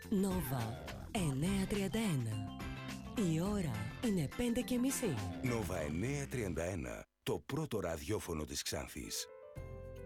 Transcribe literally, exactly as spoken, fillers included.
Νόβα εννιακόσια τριάντα ένα. Η ώρα είναι πέντε και μισή. Νόβα εννιακόσια τριάντα ένα. Το πρώτο ραδιόφωνο της Ξάνθης.